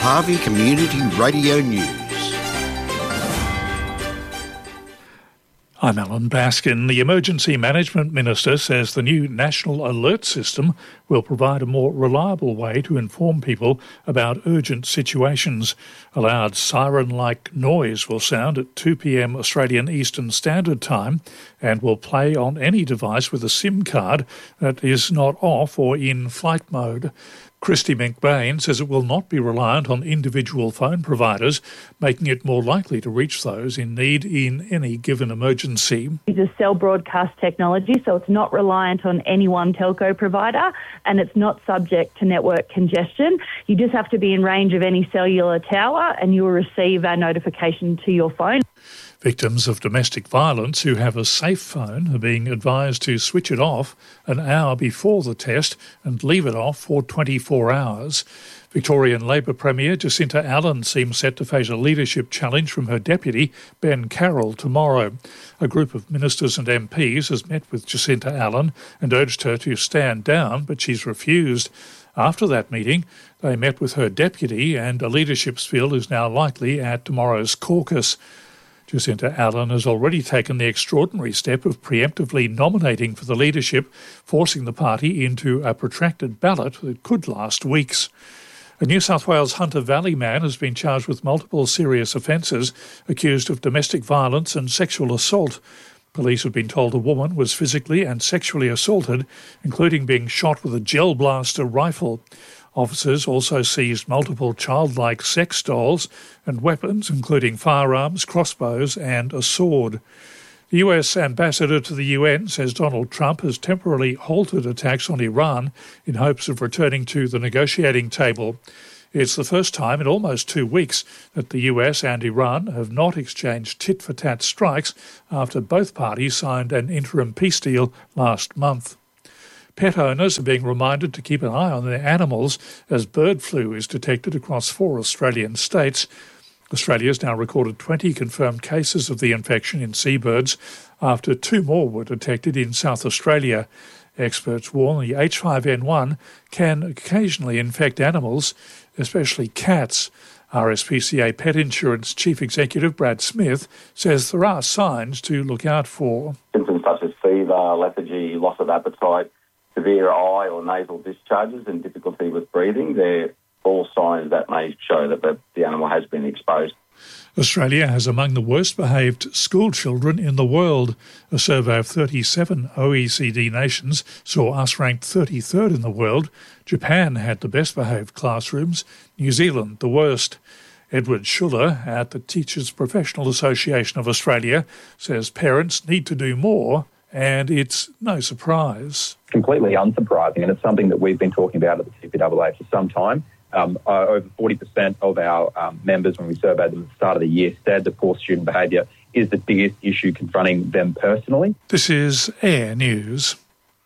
Harvey Community Radio News. I'm Alan Baskin. The Emergency Management Minister says the new National Alert System will provide a more reliable way to inform people about urgent situations. A loud siren-like noise will sound at 2 p.m. Australian Eastern Standard Time and will play on any device with a SIM card that is not off or in flight mode. Christy McBain says it will not be reliant on individual phone providers, making it more likely to reach those in need in any given emergency. It's a cell broadcast technology, so it's not reliant on any one telco provider and it's not subject to network congestion. You just have to be in range of any cellular tower and you will receive a notification to your phone. Victims of domestic violence who have a safe phone are being advised to switch it off an hour before the test and leave it off for 24 hours. Victorian Labor Premier Jacinta Allen seems set to face a leadership challenge from her deputy, Ben Carroll, tomorrow. A group of ministers and MPs has met with Jacinta Allen and urged her to stand down, but she's refused. After that meeting, they met with her deputy and a leadership spill is now likely at tomorrow's caucus. Jacinta Allen has already taken the extraordinary step of preemptively nominating for the leadership, forcing the party into a protracted ballot that could last weeks. A New South Wales Hunter Valley man has been charged with multiple serious offences, accused of domestic violence and sexual assault. Police have been told a woman was physically and sexually assaulted, including being shot with a gel blaster rifle. Officers also seized multiple childlike sex dolls and weapons, including firearms, crossbows and a sword. The US ambassador to the UN says Donald Trump has temporarily halted attacks on Iran in hopes of returning to the negotiating table. It's the first time in almost 2 weeks that the US and Iran have not exchanged tit-for-tat strikes after both parties signed an interim peace deal last month. Pet owners are being reminded to keep an eye on their animals as bird flu is detected across 4 Australian states. Australia has now recorded 20 confirmed cases of the infection in seabirds after 2 more were detected in South Australia. Experts warn the H5N1 can occasionally infect animals, especially cats. RSPCA Pet Insurance Chief Executive Brad Smith says there are signs to look out for. Symptoms such as fever, lethargy, loss of appetite, severe eye or nasal discharges and difficulty with breathing, they're all signs that may show that the animal has been exposed. Australia has among the worst behaved school children in the world. A survey of 37 OECD nations saw us ranked 33rd in the world. Japan had the best behaved classrooms, New Zealand the worst. Edward Schuller at the Teachers Professional Association of Australia says parents need to do more, and it's no surprise. Completely unsurprising, and it's something that we've been talking about at the CPAA for some time. Over 40% of our members, when we surveyed them at the start of the year, said that poor student behaviour is the biggest issue confronting them personally. This is Air News.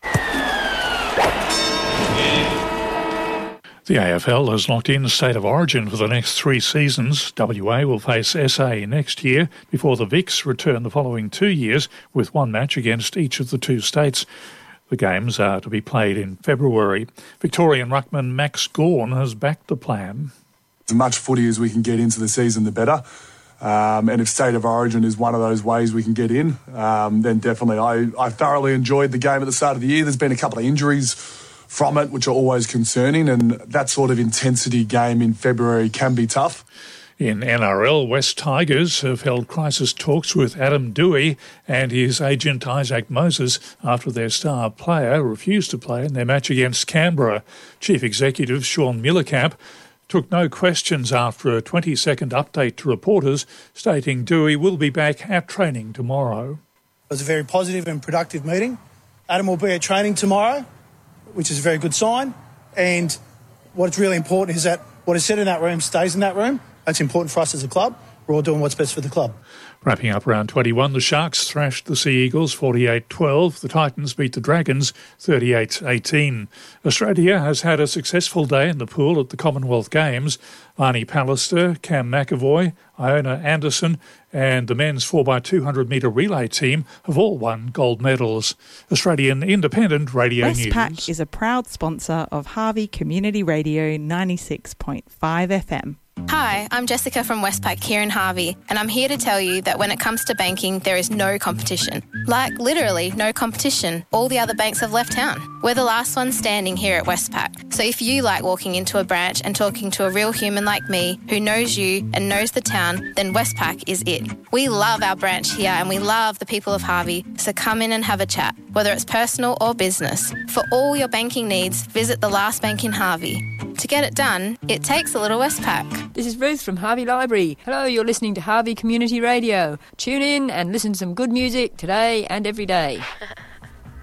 The AFL has locked in State of Origin for the next 3 seasons. WA will face SA next year before the Vics return the following 2 years with 1 match against each of the 2 states. The games are to be played in February. Victorian ruckman Max Gawn has backed the plan. As much footy as we can get into the season, the better. And if State of Origin is one of those ways we can get in, then definitely. I thoroughly enjoyed the game at the start of the year. There's been a couple of injuries from it, which are always concerning, and that sort of intensity game in February can be tough. In NRL, West Tigers have held crisis talks with Adam Doueihi and his agent Isaac Moses after their star player refused to play in their match against Canberra. Chief Executive Sean Millercamp took no questions after a 20-second update to reporters, stating Doueihi will be back at training tomorrow. It was a very positive and productive meeting. Adam will be at training tomorrow, which is a very good sign. And what's really important is that what is said in that room stays in that room. That's important for us as a club. We're all doing what's best for the club. Wrapping up round 21, the Sharks thrashed the Sea Eagles 48-12. The Titans beat the Dragons 38-18. Australia has had a successful day in the pool at the Commonwealth Games. Arnie Pallister, Cam McAvoy, Iona Anderson and the men's 4x200 metre relay team have all won gold medals. Australian Independent Radio News. Westpac is a proud sponsor of Harvey Community Radio 96.5 FM. Hi, I'm Jessica from Westpac here in Harvey, and I'm here to tell you that when it comes to banking, there is no competition. Like, literally no competition. All the other banks have left town. We're the last ones standing here at Westpac. So if you like walking into a branch and talking to a real human like me who knows you and knows the town, then Westpac is it. We love our branch here and we love the people of Harvey, so come in and have a chat, whether it's personal or business. For all your banking needs, visit the last bank in Harvey. To get it done, it takes a little Westpac. This is Ruth from Harvey Library. Hello, you're listening to Harvey Community Radio. Tune in and listen to some good music today and every day.